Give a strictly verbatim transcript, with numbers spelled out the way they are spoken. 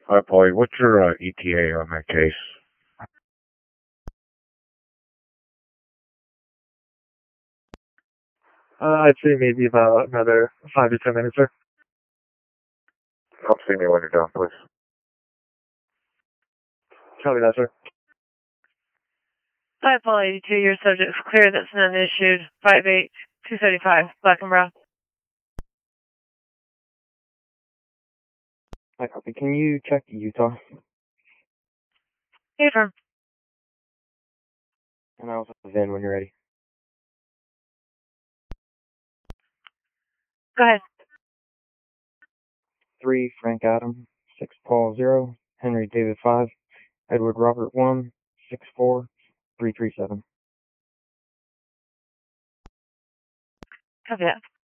Hi, Polly. What's your uh, E T A on that case? Uh, I'd say maybe about another five to ten minutes, sir. Come see me when you're done, please. Copy that, sir. five Paul eighty-two, your subject's clear, that's none issued. five eight two thirty-five, black and brown. Hi, copy. Can you check Utah? Hey, firm. And I also have in when you're ready. Go ahead. Three, Frank Adam. Six, Paul zero. Henry David five. Edward Robert one. Six four. Three three seven. Copy that.